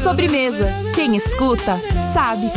Sobremesa. Quem escuta, sabe.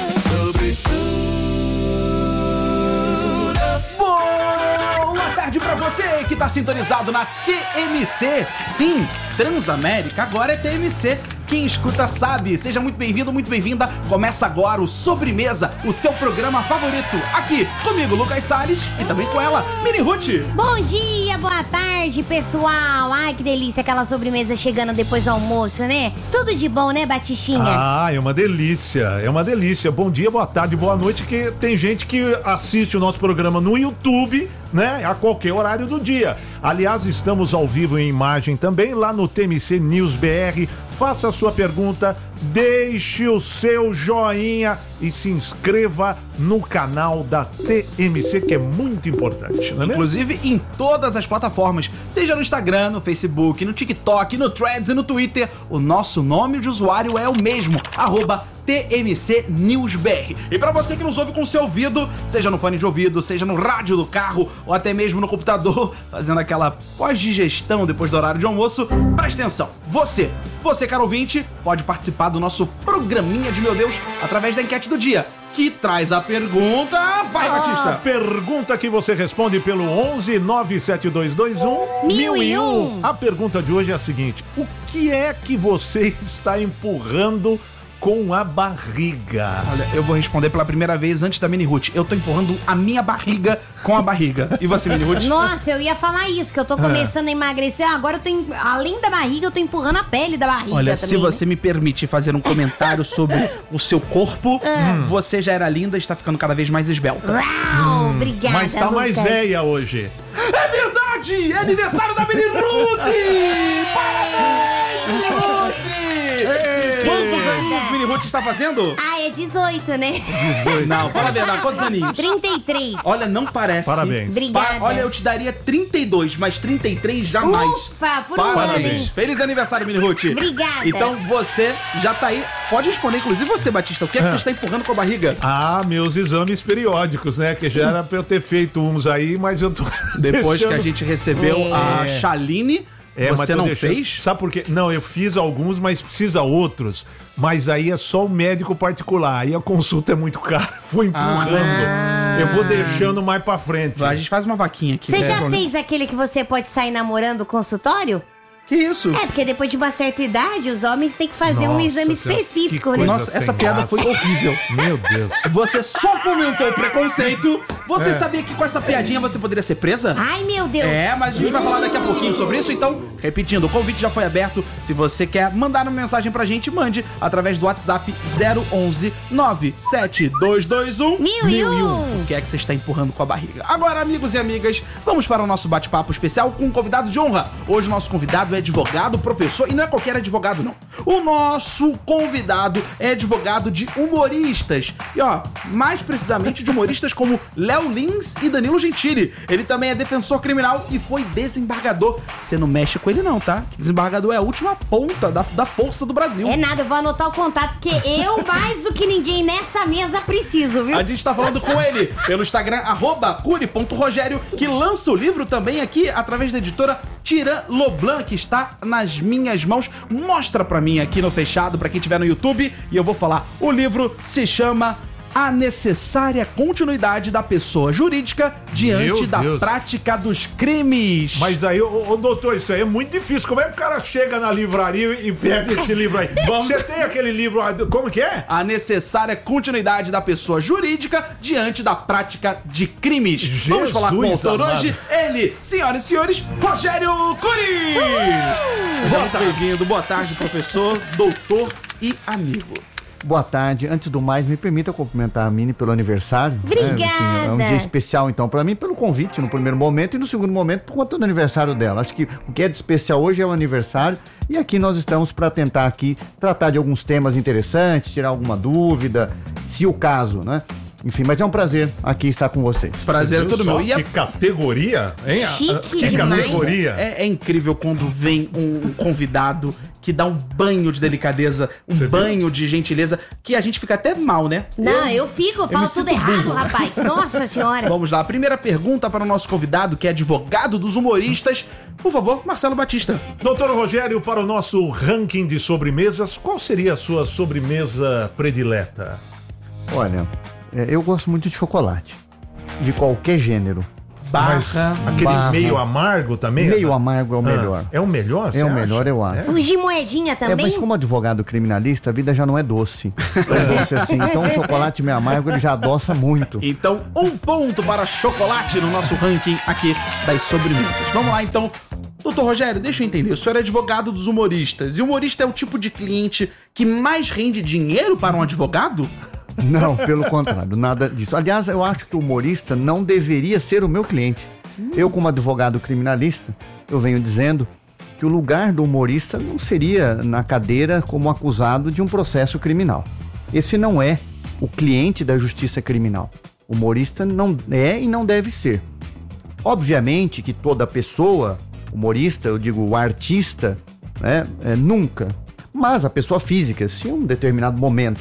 Boa tarde pra você que tá sintonizado na TMC. Sim, Transamérica agora é TMC. Quem escuta sabe. Seja muito bem-vindo, muito bem-vinda. Começa agora o Sobremesa, o seu programa favorito. Aqui, comigo, Lucas Salles, e também com ela, Mini Ruth. Bom dia, boa tarde, pessoal. Ai, que delícia aquela sobremesa chegando depois do almoço, né? Tudo de bom, né, Batichinha? Ah, é uma delícia, é uma delícia. Bom dia, boa tarde, boa noite, que tem gente que assiste o nosso programa no YouTube, né, a qualquer horário do dia. Aliás, estamos ao vivo em imagem também lá no TMC News BR. Faça a sua pergunta, deixe o seu joinha e se inscreva no canal da TMC, que é muito importante, não é mesmo? Inclusive em todas as plataformas, seja no Instagram, no Facebook, no TikTok, no Threads e no Twitter, o nosso nome de usuário é o mesmo, @TMC News BR. E pra você que nos ouve com o seu ouvido, seja no fone de ouvido, seja no rádio do carro ou até mesmo no computador, fazendo aquela pós-digestão depois do horário de almoço, presta atenção. Você, caro ouvinte, pode participar do nosso programinha de Meu Deus através da enquete do dia, que traz a pergunta. Vai, Batista! A pergunta que você responde pelo 11 97221 1001. A pergunta de hoje é a seguinte: o que é que você está empurrando com a barriga? Olha, eu vou responder pela primeira vez antes da Mini Ruth. Eu tô empurrando a minha barriga com a barriga. E você, Mini Ruth? Nossa, eu ia falar isso, que eu tô começando a emagrecer. Agora eu tô, além da barriga, eu tô empurrando a pele da barriga. Olha, também, se você me permitir fazer um comentário sobre o seu corpo, você já era linda e está ficando cada vez mais esbelta. Uau, obrigada, Mas tá mais Lucas. velha hoje. É verdade! É aniversário da Mini Ruth! Parabéns, Mini Ruth! Quantos aninhos Mini Ruth está fazendo? Ah, é 18, né? 18. Não, fala a verdade, quantos aninhos? 33. Olha, não parece. Parabéns. Obrigada. Olha, eu te daria 32, mas 33 jamais. Ufa, por um ano, Parabéns. hein? Feliz aniversário, Mini Ruth. Obrigada. Então você já tá aí. Pode responder, inclusive você, Batista. O que é que você está empurrando com a barriga? Ah, meus exames periódicos, né? Que já era pra eu ter feito uns aí, mas eu tô Depois que a deixando. gente recebeu a Chaline, mas você tô não deixando. fez? Sabe por quê? Não, eu fiz alguns, mas precisa outros. Mas aí é só o médico particular. Aí a consulta é muito cara. Fui empurrando. Eu vou deixando mais pra frente. A gente faz uma vaquinha aqui. Você né? já fez aquele que você pode sair namorando o consultório? Que isso? É, porque depois de uma certa idade, os homens têm que fazer um Nossa exame Senhora, específico, que né? coisa Nossa, essa sem piada graça. foi horrível. Meu Deus. Você só fomentou o preconceito. Você sabia que com essa piadinha você poderia ser presa? Ai, meu Deus. É, mas a gente vai falar daqui a pouquinho sobre isso. Então, repetindo, o convite já foi aberto. Se você quer mandar uma mensagem pra gente, mande através do WhatsApp 011 97221 1001. O que é que você está empurrando com a barriga? Agora, amigos e amigas, vamos para o nosso bate-papo especial com um convidado de honra. Hoje o nosso convidado é advogado, professor, e não é qualquer advogado, não. O nosso convidado é advogado de humoristas. E ó, mais precisamente de humoristas como Léo Lins e Danilo Gentili. Ele também é defensor criminal e foi desembargador. Você não mexe com ele não, tá? Que desembargador é a última ponta da força do Brasil. É nada, eu vou anotar o contato, porque eu, mais do que ninguém nessa mesa, preciso, viu? A gente tá falando com ele pelo Instagram, @curi.rogério, que lança o livro também aqui através da editora Tiran Loblan, que está nas minhas mãos. Mostra pra mim aqui no fechado, pra quem estiver no YouTube, e eu vou falar. O livro se chama A Necessária Continuidade da Pessoa Jurídica Diante Meu da Deus. Prática dos Crimes. Mas aí, ô doutor, isso aí é muito difícil. Como é que o cara chega na livraria e pega esse livro aí? Você tem aquele livro, como que é? A Necessária Continuidade da Pessoa Jurídica Diante da Prática de Crimes. Vamos falar com o autor amado. hoje, ele, senhoras e senhores, Rogério Curi! Seja muito bem-vindo, boa tarde, professor, doutor e amigo. Boa tarde. Antes do mais, me permita cumprimentar a Mini pelo aniversário. Obrigada. É um dia especial, então, pra mim, pelo convite no primeiro momento e no segundo momento, por conta do aniversário dela. Acho que o que é de especial hoje é o aniversário e aqui nós estamos para tentar aqui tratar de alguns temas interessantes, tirar alguma dúvida, se o caso, né? Enfim, mas é um prazer aqui estar com vocês. Prazer é todo meu. Que categoria, hein? Chique Que demais. categoria. É incrível quando vem um convidado que dá um banho de delicadeza, banho de gentileza, que a gente fica até mal, né? Não, eu falo tudo sinto errado, burro. rapaz. Nossa senhora. Vamos lá, a primeira pergunta para o nosso convidado, que é advogado dos humoristas. Por favor, Marcelo Batista. Doutor Rogério, para o nosso ranking de sobremesas, qual seria a sua sobremesa predileta? Olha, eu gosto muito de chocolate. De qualquer gênero. Aquele barra. meio amargo também? Meio amargo é o melhor. É o melhor? É o melhor, eu acho. Os de moedinha também? Mas como advogado criminalista, a vida já não é doce. Tão doce assim. Então o chocolate meio amargo, ele já adoça muito. Então, 1 ponto para chocolate no nosso ranking aqui das sobremesas. Vamos lá, então. Doutor Rogério, deixa eu entender. O senhor é advogado dos humoristas. E o humorista é o tipo de cliente que mais rende dinheiro para um advogado? Não, pelo contrário, nada disso. Aliás, eu acho que o humorista não deveria ser o meu cliente. Eu, como advogado criminalista, eu venho dizendo que o lugar do humorista não seria na cadeira como acusado de um processo criminal. Esse não é o cliente da justiça criminal. O humorista não é e não deve ser. Obviamente que toda pessoa, humorista, eu digo o artista, né, nunca. Mas a pessoa física, se em um determinado momento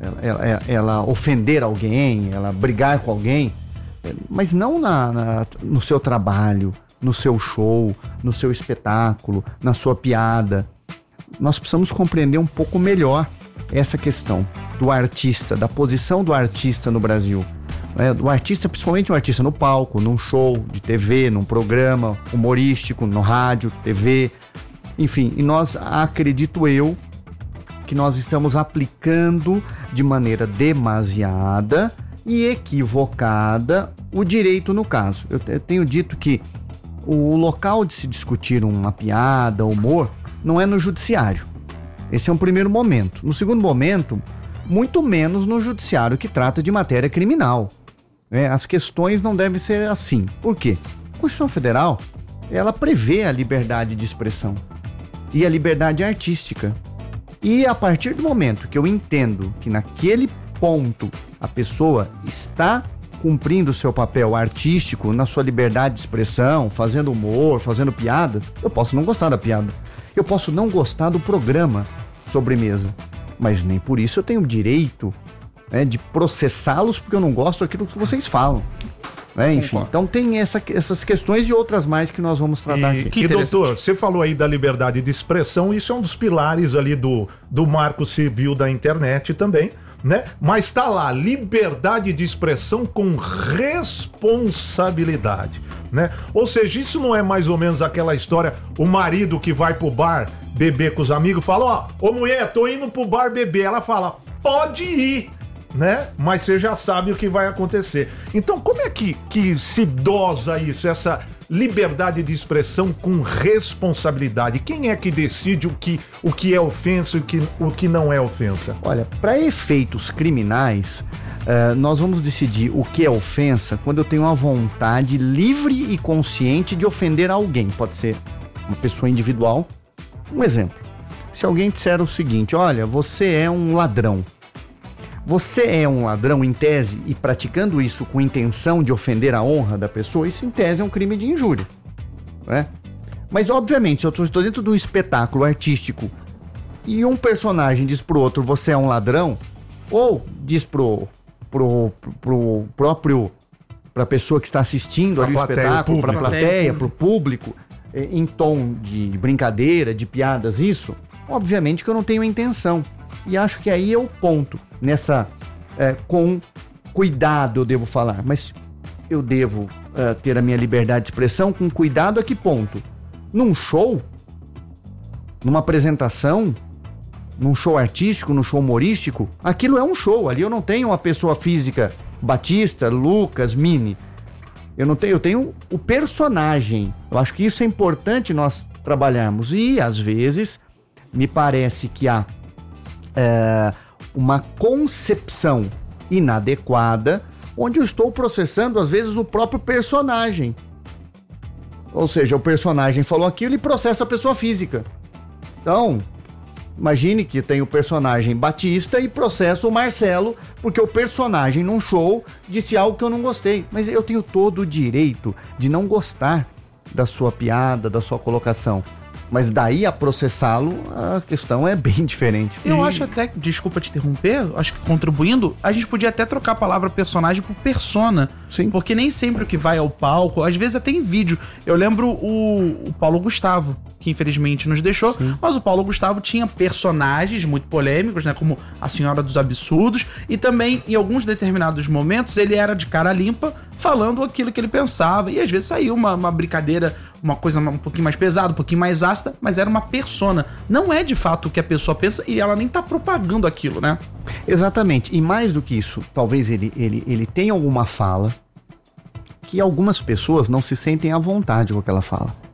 ela ofender alguém, ela brigar com alguém, mas não no seu trabalho, no seu show, no seu espetáculo, na sua piada. Nós precisamos compreender um pouco melhor essa questão do artista, da posição do artista no Brasil. Do artista, principalmente um artista no palco, num show de TV, num programa humorístico, no rádio, TV... Enfim, e nós, acredito eu, que nós estamos aplicando de maneira demasiada e equivocada o direito no caso. Eu tenho dito que o local de se discutir uma piada, humor, não é no judiciário. Esse é um primeiro momento. No segundo momento, muito menos no judiciário que trata de matéria criminal. As questões não devem ser assim. Por quê? A Constituição Federal, ela prevê a liberdade de expressão e a liberdade artística. E a partir do momento que eu entendo que naquele ponto a pessoa está cumprindo o seu papel artístico na sua liberdade de expressão, fazendo humor, fazendo piada, eu posso não gostar da piada. Eu posso não gostar do programa Sobremesa, mas nem por isso eu tenho o direito de processá-los porque eu não gosto daquilo que vocês falam. Enfim, então tem essas questões e outras mais que nós vamos tratar aqui. E doutor, você falou aí da liberdade de expressão, isso é um dos pilares ali do Marco Civil da internet também, né? Mas tá lá, liberdade de expressão com responsabilidade, né? Ou seja, isso não é mais ou menos aquela história, o marido que vai pro bar beber com os amigos, fala, ô mulher, tô indo pro bar beber, ela fala, pode ir, né? Mas você já sabe o que vai acontecer. Então, como é que se dosa isso, essa liberdade de expressão com responsabilidade? Quem é que decide o que é ofensa e o que não é ofensa? Olha, para efeitos criminais, nós vamos decidir o que é ofensa quando eu tenho uma vontade livre e consciente de ofender alguém. Pode ser uma pessoa individual. Um exemplo. Se alguém disser o seguinte, olha, você é um ladrão. Você é um ladrão em tese e praticando isso com intenção de ofender a honra da pessoa, isso em tese é um crime de injúria, né? Mas obviamente, se eu estou dentro de um espetáculo artístico e um personagem diz pro outro, você é um ladrão, ou diz pra pessoa que está assistindo ali o espetáculo, pra plateia, pro público, em tom de brincadeira, de piadas, isso, obviamente que eu não tenho intenção. E acho que aí é o ponto. Com cuidado eu devo falar, mas eu devo ter a minha liberdade de expressão com cuidado a que ponto? Num show, numa apresentação, num show artístico, num show humorístico, aquilo é um show, ali eu não tenho uma pessoa física, Batista, Lucas, Mini. Eu tenho o personagem. Eu acho que isso é importante nós trabalharmos. E, às vezes, me parece que há uma concepção inadequada, onde eu estou processando, às vezes, o próprio personagem. Ou seja, o personagem falou aquilo e processa a pessoa física. Então, Imagine que tem o personagem Batista e processo o Marcelo, porque o personagem num show disse algo que eu não gostei. Mas eu tenho todo o direito de não gostar da sua piada, da sua colocação. Mas daí a processá-lo, a questão é bem diferente. Eu acho até, desculpa te interromper, acho que contribuindo, a gente podia até trocar a palavra personagem por persona. Sim. Porque nem sempre o que vai ao palco, às vezes até em vídeo. Eu lembro o Paulo Gustavo, que infelizmente nos deixou, mas o Paulo Gustavo tinha personagens muito polêmicos, né, como a Senhora dos Absurdos, e também em alguns determinados momentos ele era de cara limpa, falando aquilo que ele pensava, e às vezes saiu uma brincadeira, uma coisa um pouquinho mais pesada, um pouquinho mais ácida, mas era uma persona. Não é de fato o que a pessoa pensa e ela nem tá propagando aquilo, né? Exatamente, e mais do que isso, talvez ele tenha alguma fala que algumas pessoas não se sentem à vontade com aquela fala.